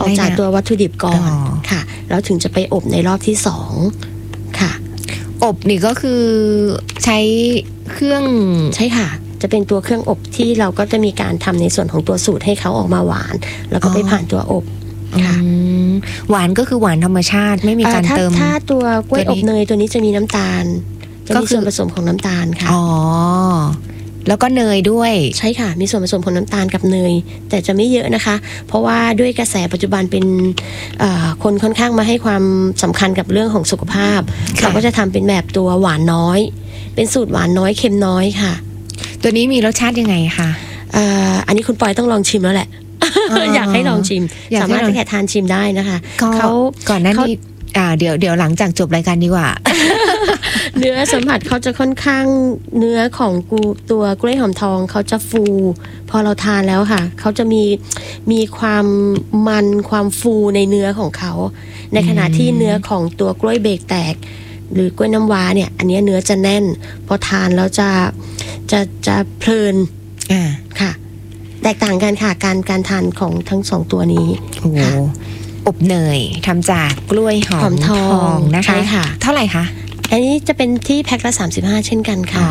จากตัววัตถุดิบก่อนค่ะแล้วถึงจะไปอบในรอบที่2ค่ะอบนี่ก็คือใช้เครื่องใช่ค่ะจะเป็นตัวเครื่องอบที่เราก็จะมีการทำในส่วนของตัวสูตรให้เขาออกมาหวานแล้วก็ไปผ่านตัวอบค่ะหวานก็คือหวานธรรมชาติไม่มีการเติมถ้าตัวกล้วยอบเนยตัวนี้จะมีน้ำตาลจะมีส่วนผสมของน้ำตาลค่ะอ๋อแล้วก็เนยด้วยใช่ค่ะมีส่วนผสมของน้ำตาลกับเนยแต่จะไม่เยอะนะคะเพราะว่าด้วยกระแสปัจจุบันเป็นคนค่อนข้างมาให้ความสำคัญกับเรื่องของสุขภาพเราก็จะทำเป็นแบบตัวหวานน้อยเป็นสูตรหวานน้อยเค็มน้อยค่ะตัวนี้มีรสชาติยังไงคะอันนี้คุณปอยต้องลองชิมแล้วแหละ อยากให้ลองชิมสามารถจะแค่ทานชิมได้นะคะเขาก่อนหน้านี้เดี๋ยวหลังจากจบรายการดีกว่าเนื้อสัมผัสเขาจะค่อนข้างเนื้อของตัวกล้วยหอมทองเขาจะฟูพอเราทานแล้วค่ะเขาจะมีความมันความฟูในเนื้อของเขาในขณะที่เนื้อของตัวกล้วยเบรกแตกหรือกล้วยน้ำว้าเนี่ยอันนี้เนื้อจะแน่นพอทานแล้วจะเพลินค่ะแตกต่างกันค่ะการทานของทั้ง2ตัวนี้โอ้อบเนยทำจากกล้วยหอมทองนะคะใช่ค่ะเท่าไหร่คะอันนี้จะเป็นที่แพ็คละ35เช่นกันค่ะ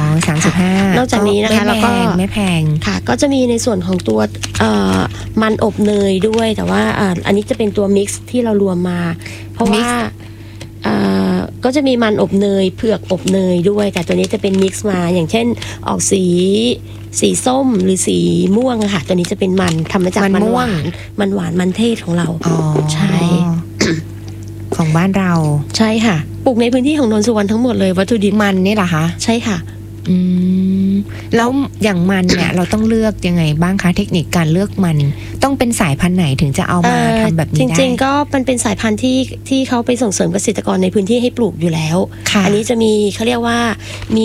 35 นอกจากนี้นะคะแล้วก็ไม่แพงค่ะก็จะมีในส่วนของตัวมันอบเนยด้วยแต่ว่าอันนี้จะเป็นตัวมิกซ์ที่เรารวมมาเพราะว่าก็จะมีมันอบเนยเผือกอบเนยด้วยแต่ตัวนี้จะเป็นมิกซ์มาอย่างเช่นออกสีส้มหรือสีม่วงค่ะตัวนี้จะเป็นมันทำมาจากมันหวานมันเทศของเราใช่ของบ้านเราใช่ค่ะปลูกในพื้นที่ของนนทสุวรรณทั้งหมดเลยวัตถุดิบมันนี่เหรอคะใช่ค่ะแล้วอย่างมันเนี่ยเราต้องเลือกยังไงบ้างคะเทคนิคการเลือกมันต้องเป็นสายพันธุ์ไหนถึงจะเอามาทำแบบนี้ได้จริงๆก็มันเป็นสายพันธุ์ที่เขาไปส่งเสริมเกษตรกรในพื้นที่ให้ปลูกอยู่แล้วอันนี้จะมีเขาเรียกว่ามี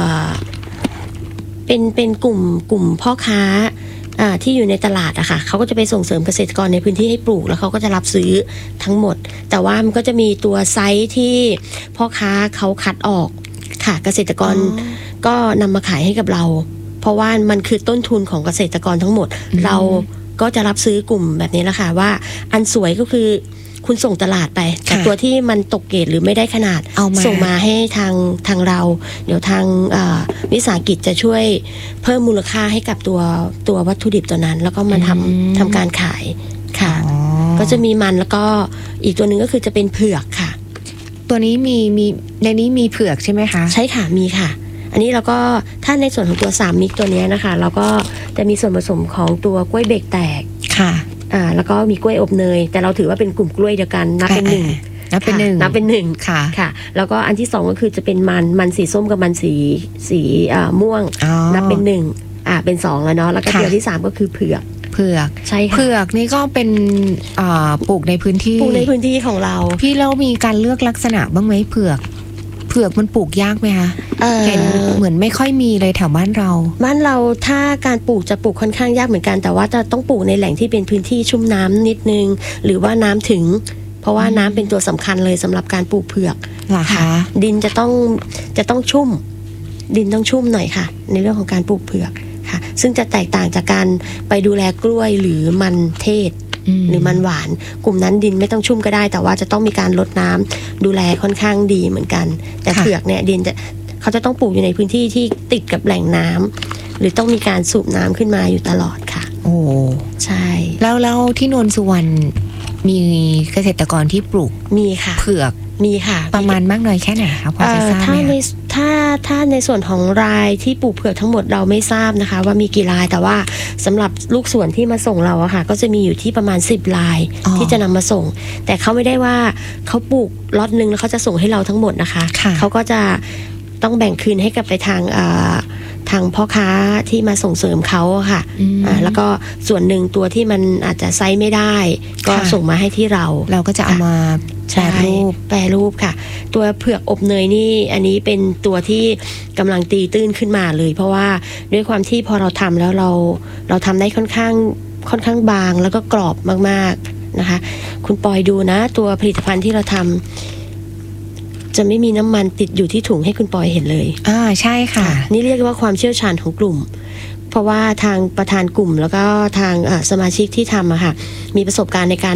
เป็นกลุ่มพ่อค้าที่อยู่ในตลาดอะค่ะเขาก็จะไปส่งเสริมเกษตรกรในพื้นที่ให้ปลูกแล้วเขาก็จะรับซื้อทั้งหมดแต่ว่ามันก็จะมีตัวไซส์ที่พ่อค้าเขาคัดออกค่ะเกษตรกรก็นำมาขายให้กับเราเพราะว่ามันคือต้นทุนของเกษตรกรทั้งหมดเราก็จะรับซื้อกลุ่มแบบนี้แหละค่ะว่าอันสวยก็คือคุณส่งตลาดไปแต่ตัวที่มันตกเกรดหรือไม่ได้ขนาดส่งมาให้ทางเราเดี๋ยวทางวิสาหกิจจะช่วยเพิ่มมูลค่าให้กับตัววัตถุดิบตัวนั้นแล้วก็มาทำการขายค่ะก็จะมีมันแล้วก็อีกตัวหนึ่งก็คือจะเป็นเผือกค่ะตัวนี้มีในนี้มีเผือกใช่ไหมคะใช่ค่ะมีค่ะอันนี้เราก็ถ้าในส่วนของตัว3มิกตัวนี้นะคะเราก็จะมีส่วนผสมของตัวกล้วยเบรกแตกค่ะแล้วก็มีกล้วยอบเนยแต่เราถือว่าเป็นกลุ่มกล้วยเดียวกันนับเป็น1 นับเป็น1 ค่ะค่ะแล้วก็อันที่2ก็คือจะเป็นมันสีส้มกับมันสีม่วงนับเป็น1เป็น2แล้วเนาะแล้วก็ตัวที่3ก็คือเผือกใช่ค่ะเผือกนี่ก็เป็นปลูกในพื้นที่ของเราพี่เรามีการเลือกลักษณะบ้างไหมเผือกมันปลูกยากไหมคะเห็นเหมือนไม่ค่อยมีเลยแถวบ้านเราถ้าการปลูกจะปลูกค่อนข้างยากเหมือนกันแต่ว่าจะต้องปลูกในแหล่งที่เป็นพื้นที่ชุ่มน้ำนิดนึงหรือว่าน้ำถึงเพราะว่าน้ำเป็นตัวสำคัญเลยสำหรับการปลูกเผือกค่ะดินจะต้องชุ่มดินต้องชุ่มหน่อยค่ะในเรื่องของการปลูกเผือกค่ะซึ่งจะแตกต่างจากการไปดูแลกล้วยหรือมันเทศหรือมันหวานกลุ่มนั้นดินไม่ต้องชุ่มก็ได้แต่ว่าจะต้องมีการรดน้ำดูแลค่อนข้างดีเหมือนกันแต่เผือกเนี่ยดินเขาจะต้องปลูกอยู่ในพื้นที่ที่ติดกับแหล่งน้ำหรือต้องมีการสูบน้ำขึ้นมาอยู่ตลอดค่ะโอ้ใช่แล้วที่นนทสุวรรณมีเกษตรกรที่ปลูกมีค่ะเผือกมีค่ะประมาณมากน้อยแค่ไหนคะพอจะทราบไหมถ้าในส่วนของรายที่ปลูกเผือกทั้งหมดเราไม่ทราบนะคะว่ามีกี่รายแต่ว่าสำหรับลูกสวนที่มาส่งเราอะค่ะก็จะมีอยู่ที่ประมาณ10รายที่จะนำมาส่งแต่เขาไม่ได้ว่าเขาปลูกล็อตนึงแล้วเขาจะส่งให้เราทั้งหมดนะคะเขาก็จะต้องแบ่งคืนให้กับไปทางพ่อค้าที่มาส่งเสริมเขาค่ะแล้วก็ส่วนหนึ่งตัวที่มันอาจจะไซส์ไม่ได้ก็ส่งมาให้ที่เราก็จะเอามาแปรรูปค่ะตัวเผือกอบเนยนี่อันนี้เป็นตัวที่กำลังตีตื้นขึ้นมาเลยเพราะว่าด้วยความที่พอเราทำแล้วเราทำได้ค่อนข้างบางแล้วก็กรอบมากๆนะคะคุณปอยดูนะตัวผลิตภัณฑ์ที่เราทำจะไม่มีน้ำมันติดอยู่ที่ถุงให้คุณปอยเห็นเลยใช่ค่ะนี่เรียกว่าความเชี่ยวชาญของกลุ่มเพราะว่าทางประธานกลุ่มแล้วก็ทางสมาชิกที่ทำอะค่ะมีประสบการณ์ในการ